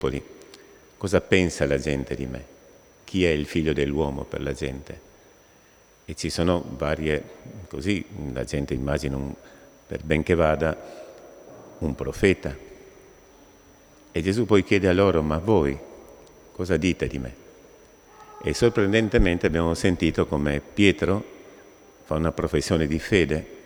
Cosa pensa la gente di me? Chi è il figlio dell'uomo per la gente? E ci sono varie, così la gente immagina, per ben che vada, un profeta. E Gesù poi chiede a loro, ma voi cosa dite di me? E sorprendentemente abbiamo sentito come Pietro fa una professione di fede